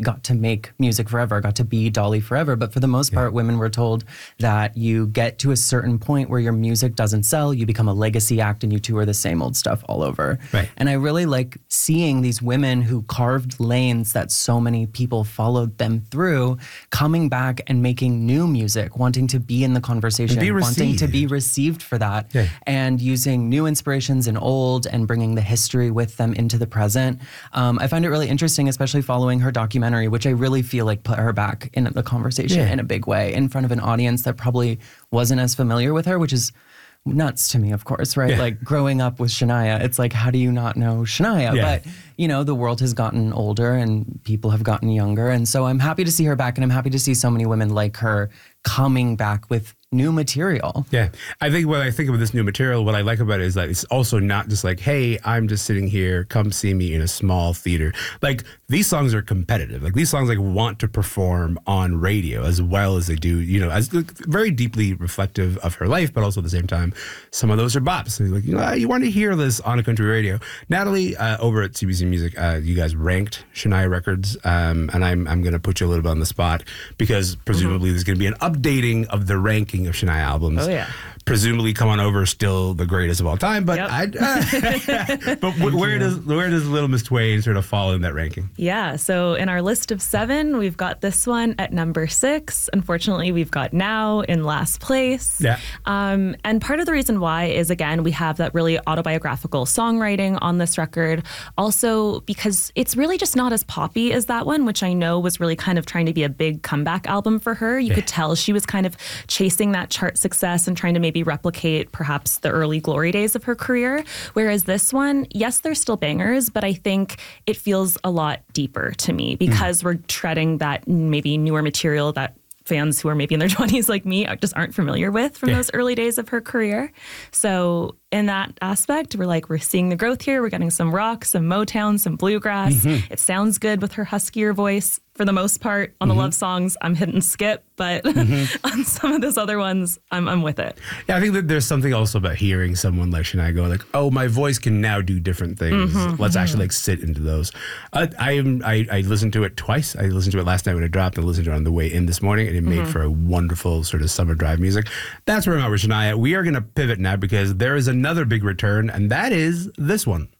got to make music forever, got to be Dolly forever. But for the most part, women were told that you get to a certain point where your music doesn't sell, you become a legacy act and you tour the same old stuff all over. Right. And I really like seeing these women who carved lanes that so many people followed them through, coming back and making new music, wanting to be in the conversation, wanting to be received for that, and using new inspirations and old and bringing the history with them into the present. I find it really interesting, especially following her documentary, which I really feel like put her back in the conversation in a big way in front of an audience that probably wasn't as familiar with her, which is nuts to me, of course, right? Like growing up with Shania, it's like, how do you not know Shania? But, you know, the world has gotten older and people have gotten younger. And so I'm happy to see her back, and I'm happy to see so many women like her coming back with new material. Yeah. I think when I think of this new material, what I like about it is that it's also not just like, hey, I'm just sitting here, come see me in a small theater. Like, these songs are competitive. Like, these songs like want to perform on radio as well as they do, you know, as very deeply reflective of her life, but also at the same time, some of those are bops. So like, you know, you want to hear this on a country radio. Natalie, over at CBC Music, you guys ranked Shania records, and I'm going to put you a little bit on the spot because presumably there's going to be an updating of the ranking of Shania albums. Oh, yeah. Presumably Come On Over still the greatest of all time, but but where does Little Miss Twain sort of fall in that ranking? Yeah, so in our list of 7, we've got this one at number 6. Unfortunately, we've got Now in last place. Yeah. And part of the reason why is, again, we have that really autobiographical songwriting on this record. Also, because it's really just not as poppy as that one, which I know was really kind of trying to be a big comeback album for her. You could tell she was kind of chasing that chart success and trying to maybe replicate perhaps the early glory days of her career. Whereas this one, yes, there's still bangers, but I think it feels a lot deeper to me because we're treading that maybe newer material that fans who are maybe in their 20s like me just aren't familiar with from those early days of her career. So in that aspect, we're seeing the growth here. We're getting some rock, some Motown, some bluegrass. It sounds good with her huskier voice for the most part. On the love songs, I'm hitting skip, but on some of those other ones, I'm with it. Yeah, I think that there's something also about hearing someone like Shania go like, oh, my voice can now do different things. Let's actually like sit into those. I listened to it twice. I listened to it last night when it dropped. I listened to it on the way in this morning, and it made for a wonderful sort of summer drive music. That's where I'm at with Shania. We are going to pivot now because there is another big return, and that is this one.